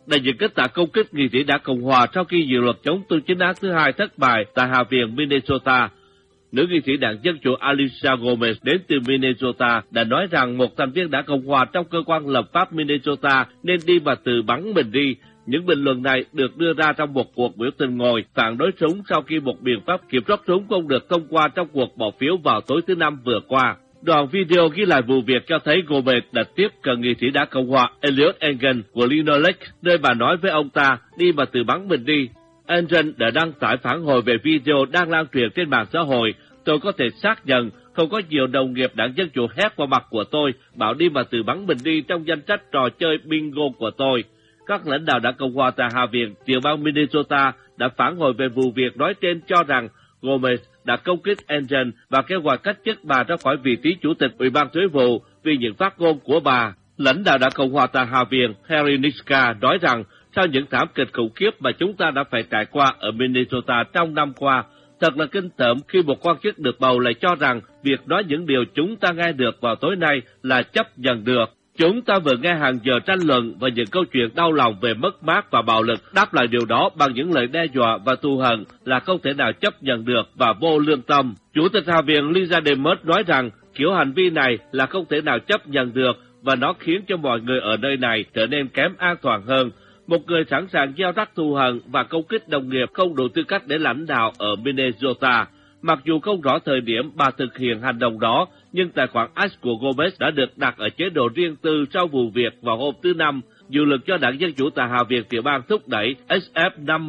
đại diện kết tạ công kích nghị sĩ đảng Cộng hòa sau khi dự luật chống tư chính án thứ hai thất bại tại Hạ viện Minnesota. Nữ nghị sĩ đảng Dân chủ Alicia Gomez đến từ Minnesota đã nói rằng một thành viên đảng Cộng hòa trong cơ quan lập pháp Minnesota nên đi và tự bắn mình đi. Những bình luận này được đưa ra trong một cuộc biểu tình ngồi phản đối súng sau khi một biện pháp kiểm soát súng không được thông qua trong cuộc bỏ phiếu vào tối thứ Năm vừa qua. Đoạn video ghi lại vụ việc cho thấy Gomez đã tiếp cận nghị sĩ đảng Cộng hòa Eliot Engel của Lino Lake, nơi bà nói với ông ta đi và tự bắn mình đi. Engel đã đăng tải phản hồi về video đang lan truyền trên mạng xã hội. Tôi có thể xác nhận không có nhiều đồng nghiệp đảng Dân chủ hét vào mặt của tôi, bảo đi và tự bắn mình đi trong danh sách trò chơi bingo của tôi. Các lãnh đạo đảng Cộng hòa tại Hạ viện tiểu bang Minnesota đã phản hồi về vụ việc nói trên, cho rằng Gomez đã công kích Engel và kêu gọi cách chức bà ra khỏi vị trí chủ tịch Ủy ban Thuế vụ vì những phát ngôn của bà. Lãnh đạo đảng Cộng hòa tại Hạ viện Harry Niska nói rằng sau những thảm kịch khủng khiếp mà chúng ta đã phải trải qua ở Minnesota trong năm qua, thật là kinh tởm khi một quan chức được bầu lại cho rằng việc nói những điều chúng ta nghe được vào tối nay là chấp nhận được. Chúng ta vừa nghe hàng giờ tranh luận và những câu chuyện đau lòng về mất mát và bạo lực, đáp lại điều đó bằng những lời đe dọa và thù hận là không thể nào chấp nhận được và vô lương tâm. Chủ tịch Hạ viện Lisa Demers nói rằng kiểu hành vi này là không thể nào chấp nhận được và nó khiến cho mọi người ở nơi này trở nên kém an toàn hơn. Một người sẵn sàng gieo rắc thù hận và công kích đồng nghiệp không đủ tư cách để lãnh đạo ở Minnesota. Mặc dù không rõ thời điểm bà thực hiện hành động đó, nhưng tài khoản X của Gomez đã được đặt ở chế độ riêng tư sau vụ việc vào hôm thứ Năm. Dự luật cho đảng Dân chủ tại Hạ viện tiểu bang thúc đẩy SF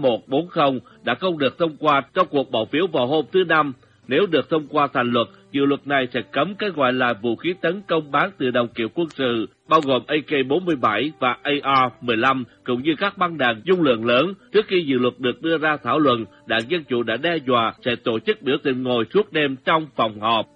5140 đã không được thông qua trong cuộc bỏ phiếu vào hôm thứ Năm. Nếu được thông qua thành luật, dự luật này sẽ cấm cái gọi là vũ khí tấn công bán tự động kiểu quân sự, bao gồm AK-47 và AR-15, cũng như các băng đạn dung lượng lớn. Trước khi dự luật được đưa ra thảo luận, đảng Dân chủ đã đe dọa sẽ tổ chức biểu tình ngồi suốt đêm trong phòng họp.